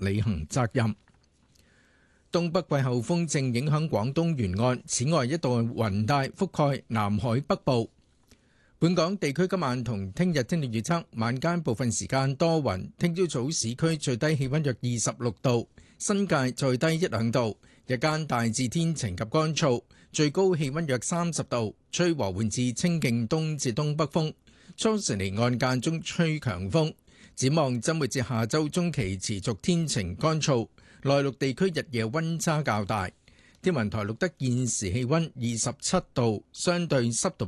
履行責任。東北季候風正影響廣東沿岸，此外一道雲帶覆蓋南海北部。本港地區今晚同聽日天氣預測：晚間部分時間多雲，聽朝早市區最低氣溫約26度，新界再低1、2度。日間大致天晴及乾燥，最高氣溫約30度，吹和緩至清勁東至東北風。初時離岸間中吹強風。展望周末至下周中期持續天晴乾燥，內陸地區日夜溫差較大。天文台錄得現時氣溫27度，相對濕度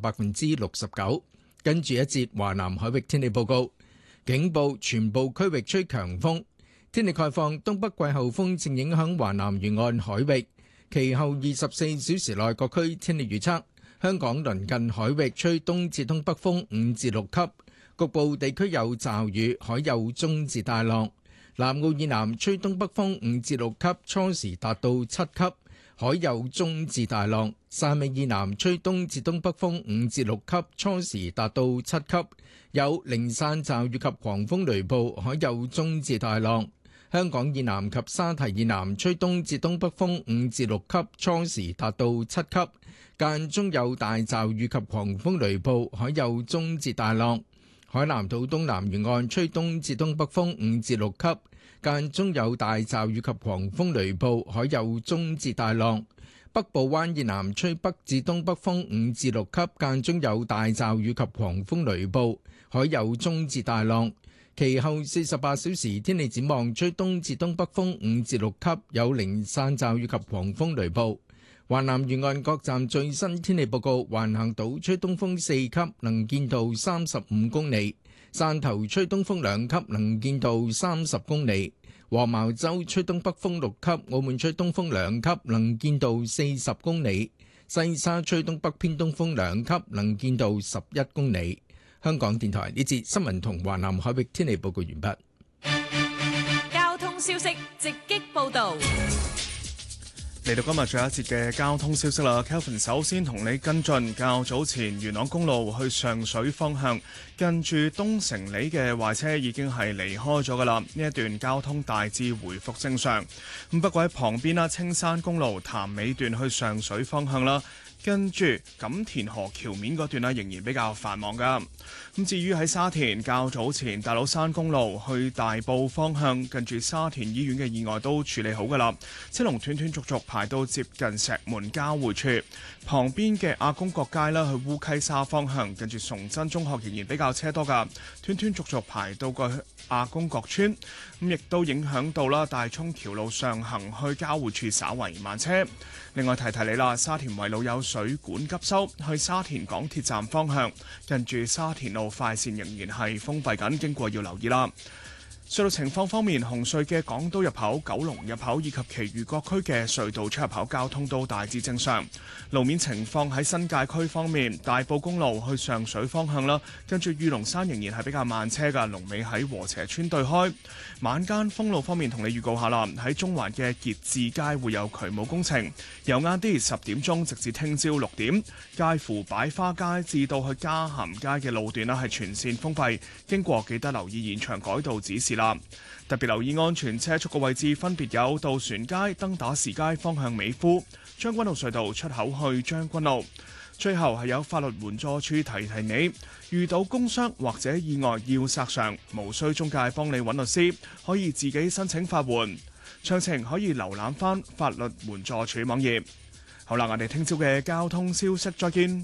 69%。跟住一節華南海域天氣報告，警報全部區域吹強風。天氣概況，東北季候風正影響華南沿岸海域，其後24小時內各區天氣預測：香港鄰近海域吹東至東北風5至6級，局部地區有驟雨，海有中至大浪。南澳以南吹東北風5至6級，初時達到7級。海有中至大浪，汕尾以南吹東至東北風5至6級，初時達到7級，有零散驟雨及狂風雷暴，海有中至大浪。香港以南及沙堤以南吹東至東北風5至6級，初時達到7級，間中有大驟雨及狂風雷暴，海有中至大浪。海南島東南沿岸吹東至東北風5至6級，間中有大驟雨及狂風雷暴，海有中至大浪。北部灣以南吹北至東北風5至6級，間中有大驟雨及狂風雷暴，海有中至大浪。其後48小時天氣展望，吹東至東北風5至6級，有零散驟雨及狂風雷暴。華南沿岸各站最新天氣報告：橫瀾島吹東風4級，能見度35公里；汕頭吹東風2級，能見度30公里；黃茅洲吹東北風6級，澳門吹東風2級，能見度40公里；西沙吹東北偏東風2級，能見度11公里。香港電台呢節新聞同華南海域天氣報告完畢。 交通消息直擊報導。 嚟到今日最後一節嘅交通消息啦 ，Kelvin 首先同你跟進較早前元朗公路去上水方向，近住東城里嘅壞車已經係離開咗噶啦，呢一段交通大致回復正常。咁不過喺旁邊啦，青山公路潭尾段去上水方向啦，跟住錦田河橋面嗰段啦，仍然比較繁忙噶。咁至於喺沙田較早前大老山公路去大埔方向，近住沙田醫院嘅意外都處理好噶啦，車龍斷斷續續排到接近石門交匯處，旁邊嘅亞公角街啦去烏溪沙方向，近住崇真中學仍然比較車多噶，斷斷續續排到個亞公角村，咁亦都影響到啦大涌橋路上行去交匯處稍為慢車。另外提提你啦，沙田圍路有水管急修，去沙田港鐵站方向，近住沙田路快線仍然係封閉緊，經過要留意啦。隧道情況方面，紅隧嘅港島入口、九龍入口以及其餘各區嘅隧道出入口交通都大致正常。路面情況喺新界區方面，大埔公路去上水方向啦，跟住御龍山仍然係比較慢車㗎，龍尾喺禾輋邨對開。晚間封路方面，同你預告下啦，喺中環嘅傑志街會有渠務工程，由晏啲10點鐘直至聽朝6點，介乎擺花街至到去嘉咸街嘅路段啦係全線封閉，經過記得留意現場改道指示啦。特別留意安全車速嘅位置分別有渡船街、登打士街方向美孚、將軍澳隧道出口去將軍澳。最後係有法律援助處提提你，遇到工傷或者意外要索償，無需中介幫你揾律師，可以自己申請法援。詳情可以瀏覽翻法律援助處網頁。好啦，我哋聽朝嘅交通消息再見。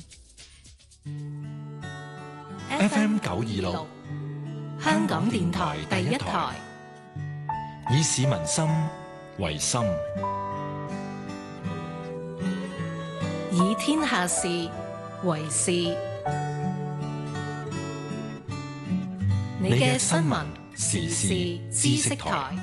FM 926香港電台第一台，以市民心為心， 以天下事為事。你嘅新聞時事知識台。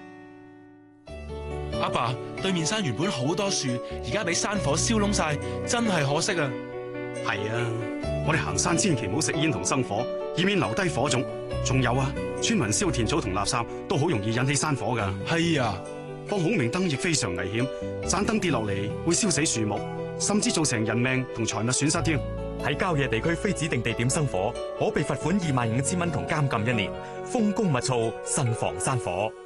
阿爸，對面山原本好多樹，而家俾山火燒燶晒，真係可惜啊！ 係啊，我哋行山千祈唔好食煙同生火，以免留低火種。仲有啊，村民燒田草同垃圾都好容易引起山火㗎。 係啊， 放孔明燈亦非常危險，盞燈跌落嚟會燒死樹木，甚至造成人命同財物損失添。 喺郊野地區非指定地點生火，可被罰款25000蚊同監禁1年。風高物燥，慎防山火。